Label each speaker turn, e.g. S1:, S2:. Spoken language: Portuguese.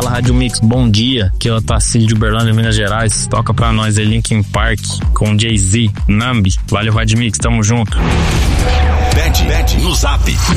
S1: Fala Rádio Mix, bom dia. Aqui é o Tacílio de Uberlândia, Minas Gerais. Toca pra nós aí Linkin Park com Jay-Z, Nambi. Valeu Rádio Mix, tamo junto.
S2: Bet no Zap.